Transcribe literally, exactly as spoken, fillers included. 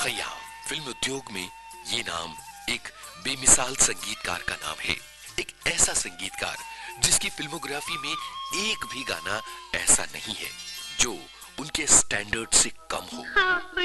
Khayyam. Film उद्योग में ये नाम एक बेमिसाल संगीतकार का नाम है। एक ऐसा संगीतकार जिसकी फिल्मोग्राफी में एक भी गाना ऐसा नहीं है जो उनके स्टैंडर्ड से